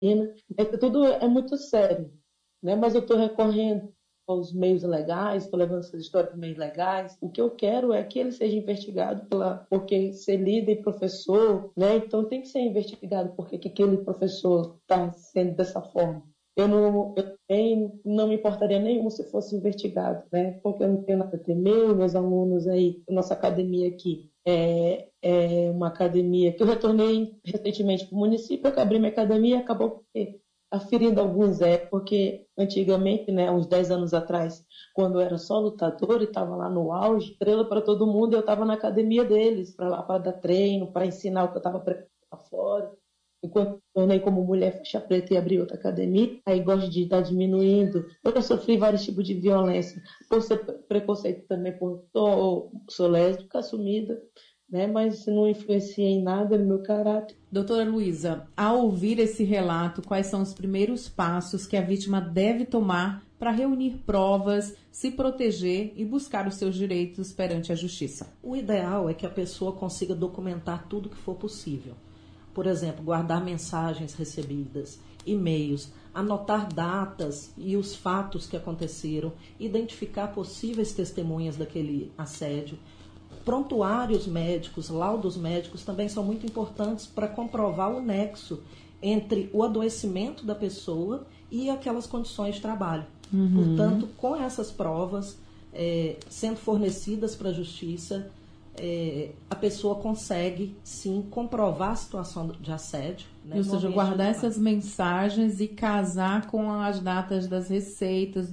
Tudo é muito sério, né? Mas eu estou recorrendo aos meios legais, estou levando essas histórias para meios legais. O que eu quero é que ele seja investigado porque ser líder e professor, né? Então tem que ser investigado porque que aquele professor está sendo dessa forma. Eu também não me importaria nenhum se fosse investigado, né? Porque eu não tenho nada a temer, meus alunos aí, nossa academia aqui é uma academia que eu retornei recentemente para o município, eu abri minha academia e acabou aferindo alguns porque antigamente, né, uns 10 anos atrás, quando eu era só lutador e estava lá no auge, estrela para todo mundo, eu estava na academia deles, para dar treino, para ensinar o que eu estava preparando lá fora. Enquanto eu tornei como mulher faixa preta e abri outra academia, aí gosto de estar diminuindo. Eu já sofri vários tipos de violência, por ser preconceito também, sou lésbica assumida, né? Mas não influencia em nada no meu caráter. Doutora Luísa, ao ouvir esse relato, quais são os primeiros passos que a vítima deve tomar para reunir provas, se proteger e buscar os seus direitos perante a justiça? O ideal é que a pessoa consiga documentar tudo que for possível. Por exemplo, guardar mensagens recebidas, e-mails, anotar datas e os fatos que aconteceram, identificar possíveis testemunhas daquele assédio. Prontuários médicos, laudos médicos também são muito importantes para comprovar o nexo entre o adoecimento da pessoa e aquelas condições de trabalho. Portanto, com essas provas sendo fornecidas para a justiça, a pessoa consegue, sim, comprovar a situação de assédio. Né, ou seja, guardar essas mensagens e casar com as datas das receitas,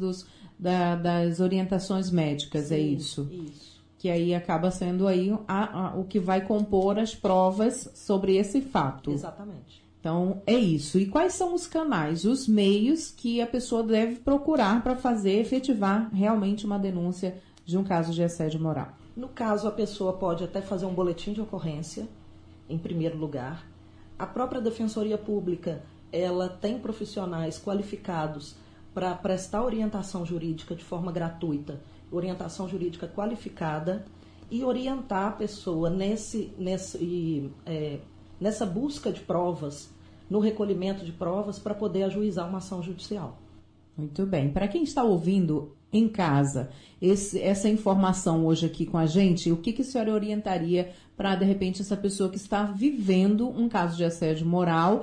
das orientações médicas, sim, é isso? Isso. Que aí acaba sendo aí o que vai compor as provas sobre esse fato. Exatamente. Então, é isso. E quais são os canais, os meios que a pessoa deve procurar para efetivar realmente uma denúncia de um caso de assédio moral? No caso, a pessoa pode até fazer um boletim de ocorrência, em primeiro lugar. A própria Defensoria Pública, ela tem profissionais qualificados para prestar orientação jurídica de forma gratuita, orientação jurídica qualificada, e orientar a pessoa nessa busca de provas, no recolhimento de provas, para poder ajuizar uma ação judicial. Muito bem. Para quem está ouvindo em casa essa informação hoje aqui com a gente, o que a senhora orientaria para, de repente, essa pessoa que está vivendo um caso de assédio moral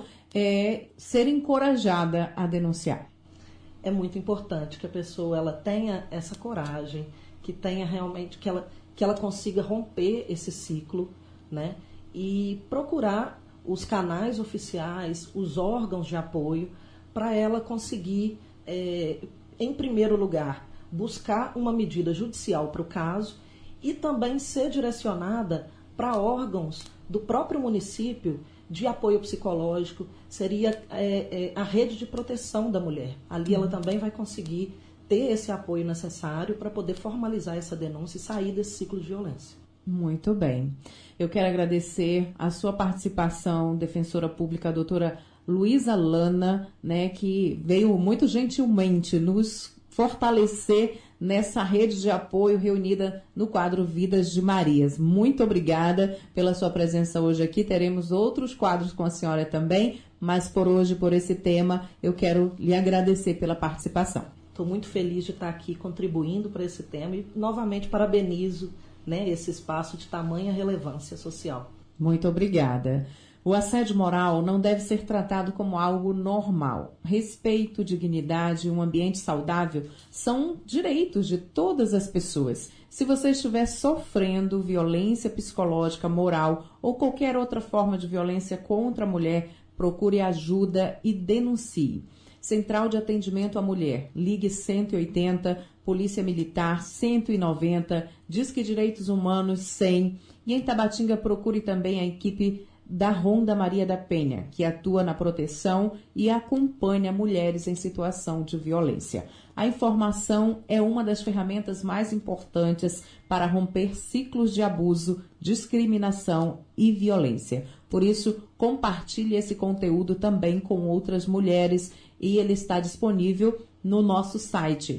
ser encorajada a denunciar? É muito importante que a pessoa ela tenha essa coragem, que tenha realmente, que ela consiga romper esse ciclo, né? E procurar os canais oficiais, os órgãos de apoio, para ela conseguir, em primeiro lugar, buscar uma medida judicial para o caso e também ser direcionada para órgãos do próprio município de apoio psicológico, seria a rede de proteção da mulher. Ali ela também vai conseguir ter esse apoio necessário para poder formalizar essa denúncia e sair desse ciclo de violência. Muito bem. Eu quero agradecer a sua participação, defensora pública, a doutora Luísa Lana, né, que veio muito gentilmente nos fortalecer nessa rede de apoio reunida no quadro Vidas de Marias. Muito obrigada pela sua presença hoje aqui. Teremos outros quadros com a senhora também, mas por hoje, por esse tema, eu quero lhe agradecer pela participação. Estou muito feliz de estar aqui contribuindo para esse tema e novamente parabenizo, né, esse espaço de tamanha relevância social. Muito obrigada. O assédio moral não deve ser tratado como algo normal. Respeito, dignidade e um ambiente saudável são direitos de todas as pessoas. Se você estiver sofrendo violência psicológica, moral ou qualquer outra forma de violência contra a mulher, procure ajuda e denuncie. Central de Atendimento à Mulher, ligue 180, Polícia Militar 190, Disque Direitos Humanos 100 e em Tabatinga procure também a equipe da Ronda Maria da Penha, que atua na proteção e acompanha mulheres em situação de violência. A informação é uma das ferramentas mais importantes para romper ciclos de abuso, discriminação e violência. Por isso, compartilhe esse conteúdo também com outras mulheres e ele está disponível no nosso site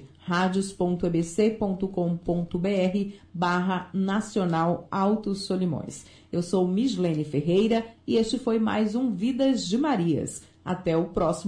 radios.ebc.com.br/Nacional Altos Solimões. Eu sou Mislene Ferreira e este foi mais um Vidas de Marias. Até o próximo